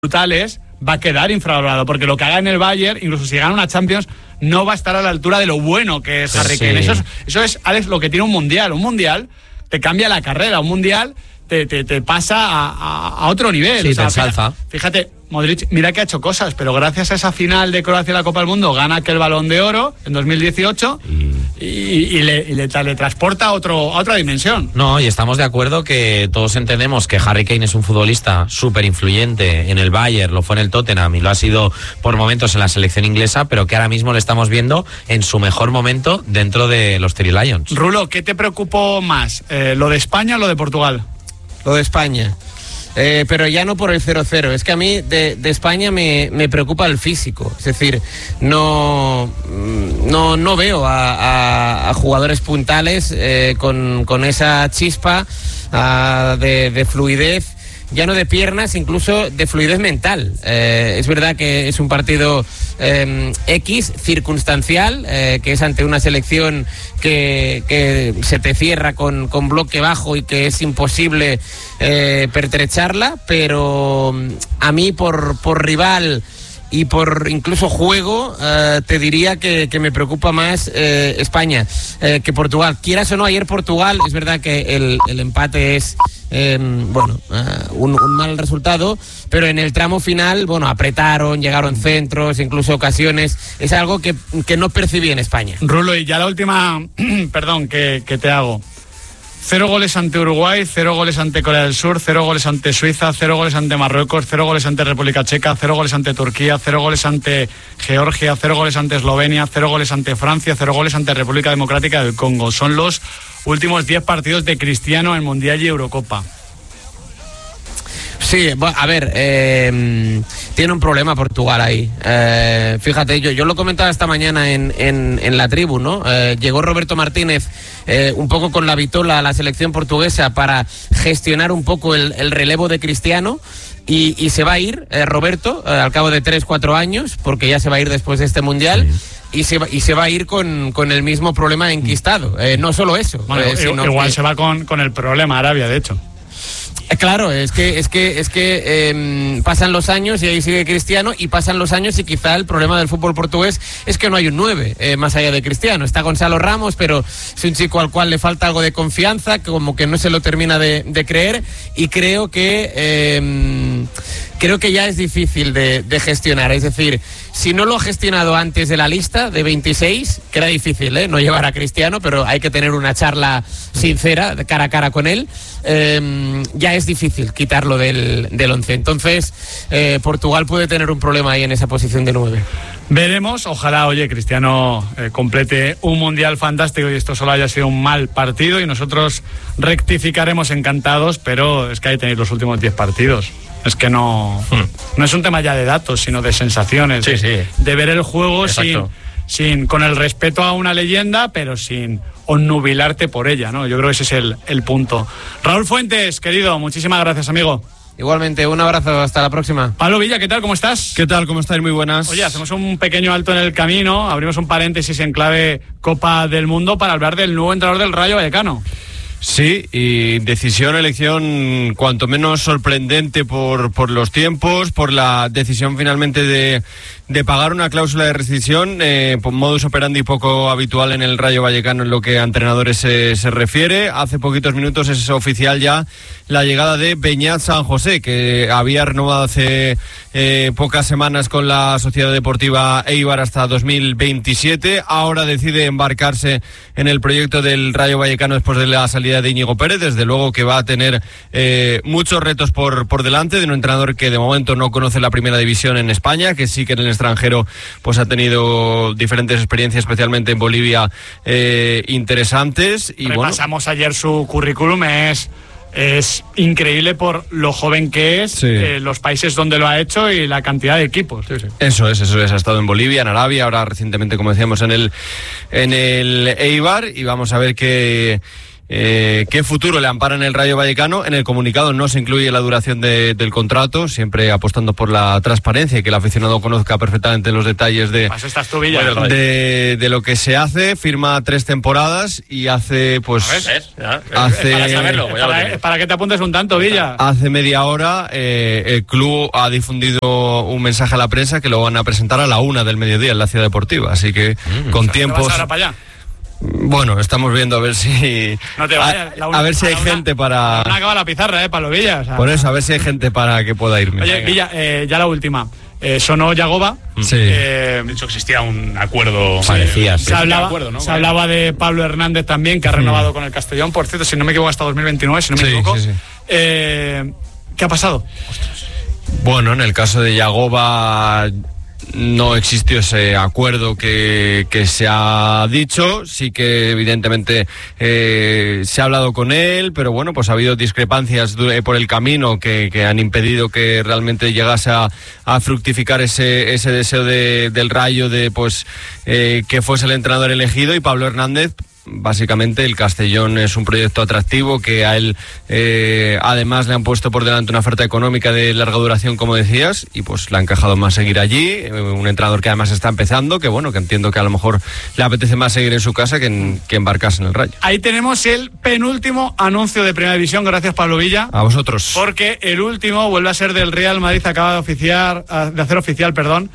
brutales, va a quedar infravalorado, porque lo que haga en el Bayern, incluso si gana una Champions, no va a estar a la altura de lo bueno que es Harry Kane. Eso es, Alex, lo que tiene un mundial. Un mundial te cambia la carrera, un mundial te pasa a otro nivel. Sí, o sea, te ensalza. Fíjate, Modric, mira que ha hecho cosas, pero gracias a esa final de Croacia en la Copa del Mundo gana aquel Balón de Oro en 2018 y le transporta a otra dimensión. No, y estamos de acuerdo que todos entendemos que Harry Kane es un futbolista súper influyente en el Bayern, lo fue en el Tottenham y lo ha sido por momentos en la selección inglesa, pero que ahora mismo le estamos viendo en su mejor momento dentro de los Three Lions. Rulo, ¿qué te preocupó más? ¿Lo de España o lo de Portugal? Lo de España. Pero ya no por el 0-0, es que a mí de España me preocupa el físico, es decir, no veo a jugadores puntales con esa chispa de fluidez, ya no de piernas, incluso de fluidez mental. Es verdad que es un partido circunstancial, que es ante una selección que se te cierra con bloque bajo y que es imposible pertrecharla, pero a mí por rival y por incluso juego, te diría que me preocupa más España que Portugal. Quieras o no, ayer Portugal, es verdad que el empate es un mal resultado, pero en el tramo final, apretaron, llegaron centros, incluso ocasiones. Es algo que no percibí en España. Rulo, y ya la última, perdón, que te hago. 0 goles ante Uruguay, 0 goles ante Corea del Sur, 0 goles ante Suiza, 0 goles ante Marruecos, 0 goles ante República Checa, 0 goles ante Turquía, 0 goles ante Georgia, 0 goles ante Eslovenia, 0 goles ante Francia, 0 goles ante República Democrática del Congo. Son los últimos 10 partidos de Cristiano en Mundial y Eurocopa. Sí, a ver, tiene un problema Portugal ahí. Fíjate, yo lo comentaba esta mañana en la tribu, ¿no? Llegó Roberto Martínez un poco con la vitola a la selección portuguesa para gestionar un poco el relevo de Cristiano. Y se va a ir Roberto al cabo de 3-4 años, porque ya se va a ir después de este Mundial. Sí. Y se va a ir con el mismo problema enquistado. No solo eso. Bueno, igual se va con el problema Arabia, de hecho. Claro, es que pasan los años y ahí sigue Cristiano, y pasan los años y quizá el problema del fútbol portugués es que no hay un 9 más allá de Cristiano. Está Gonzalo Ramos, pero es un chico al cual le falta algo de confianza, como que no se lo termina de creer, y creo que ya es difícil de gestionar. Es decir, si no lo ha gestionado antes de la lista de 26, que era difícil, no llevar a Cristiano, pero hay que tener una charla sincera, de cara a cara con él, ya es difícil quitarlo del 11. Entonces, Portugal puede tener un problema ahí en esa posición de 9. Veremos, ojalá, Cristiano complete un mundial fantástico y esto solo haya sido un mal partido, y nosotros rectificaremos encantados, pero es que ahí tenéis los últimos 10 partidos. Es que no es un tema ya de datos, sino de sensaciones, de ver el juego sin con el respeto a una leyenda, pero sin onnubilarte por ella, ¿no? Yo creo que ese es el punto. Raúl Fuentes, querido, muchísimas gracias, amigo. Igualmente, un abrazo, hasta la próxima. Pablo Villa, ¿qué tal? ¿Cómo estás? ¿Qué tal? ¿Cómo estáis? Muy buenas. Oye, hacemos un pequeño alto en el camino, abrimos un paréntesis en clave Copa del Mundo para hablar del nuevo entrenador del Rayo Vallecano. Sí, y elección cuanto menos sorprendente por los tiempos, por la decisión finalmente de pagar una cláusula de rescisión, por modus operandi poco habitual en el Rayo Vallecano en lo que a entrenadores se refiere. Hace poquitos minutos es oficial ya la llegada de Beñat San José, que había renovado hace pocas semanas con la Sociedad Deportiva Eibar hasta 2027. Ahora decide embarcarse en el proyecto del Rayo Vallecano después de la salida de Íñigo Pérez. Desde luego que va a tener muchos retos por delante, de un entrenador que de momento no conoce la primera división en España, que sí que en el extranjero pues ha tenido diferentes experiencias, especialmente en Bolivia, interesantes. Y repasamos ayer su currículum, es increíble por lo joven que es, los países donde lo ha hecho y la cantidad de equipos. Eso es, ha estado en Bolivia, en Arabia, ahora recientemente, como decíamos, en el Eibar, y vamos a ver qué qué futuro le ampara en el Rayo Vallecano. En el comunicado no se incluye la duración del contrato, siempre apostando por la transparencia y que el aficionado conozca perfectamente los detalles de lo que se hace. Firma 3 temporadas y hace para saberlo, para que te apuntes un tanto, Villa. Hace media hora el club ha difundido un mensaje a la prensa que lo van a presentar a la 1 del mediodía en la Ciudad Deportiva, así que con tiempos. ¿Vas ahora para allá? Bueno, estamos viendo a ver si no te vayas, a ver si hay gente para. No acaba la pizarra, Pablo Villa. O sea, por eso, a ver si hay gente para que pueda irme. Oye, Villa, ya la última. Sonó Yagoba. Sí. De hecho, existía un acuerdo. Parecía, sí. Se hablaba de Pablo Hernández también, que ha renovado con el Castellón, por cierto, si no me equivoco, hasta 2029, si no me equivoco. Sí. ¿Qué ha pasado? Bueno, en el caso de Yagoba no existió ese acuerdo que se ha dicho. Sí que evidentemente se ha hablado con él, pero bueno, pues ha habido discrepancias por el camino que han impedido que realmente llegase a fructificar ese deseo del Rayo de que fuese el entrenador elegido. Y Pablo Hernández, básicamente el Castellón es un proyecto atractivo que a él además le han puesto por delante una oferta económica de larga duración, como decías, y pues le ha encajado más seguir allí. Un entrenador que además está empezando, que bueno, que entiendo que a lo mejor le apetece más seguir en su casa que embarcarse en el Rayo. Ahí tenemos el penúltimo anuncio de Primera División. Gracias, Pablo Villa. A vosotros. Porque el último vuelve a ser del Real Madrid. Acaba de hacer oficial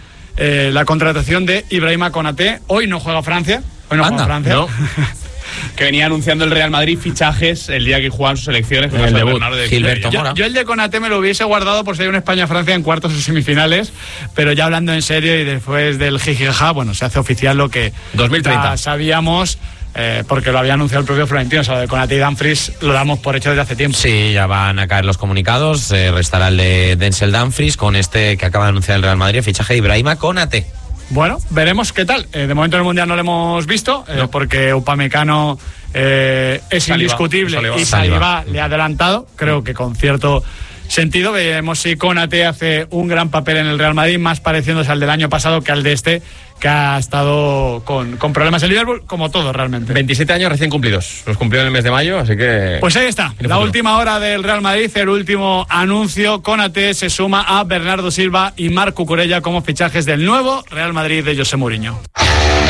la contratación de Ibrahima Konaté. Hoy no juega Francia. No. Que venía anunciando el Real Madrid fichajes el día que jugaban sus elecciones con el debut. Gilberto Mora. Yo el de Konaté me lo hubiese guardado por si hay un España-Francia en cuartos o semifinales, pero ya hablando en serio y después del jijijaja, bueno, se hace oficial lo que 2030 ya sabíamos, porque lo había anunciado el propio Florentino. O sea, lo de Konaté y Dumfries lo damos por hecho desde hace tiempo. Sí, ya van a caer los comunicados. Restará el de Denzel Dumfries con este que acaba de anunciar el Real Madrid, fichaje de Ibrahima Konaté. Bueno, veremos qué tal. De momento en el Mundial no lo hemos visto, porque Upamecano es indiscutible y Saliba le ha adelantado, creo que con cierto sentido. Veremos si Konaté hace un gran papel en el Real Madrid, más pareciéndose al del año pasado que al de este, que ha estado con problemas en Liverpool, como todo realmente. 27 años recién cumplidos, los cumplió en el mes de mayo, así que... Pues ahí está, la última hora del Real Madrid, el último anuncio. Konaté se suma a Bernardo Silva y Marc Cucurella como fichajes del nuevo Real Madrid de José Mourinho.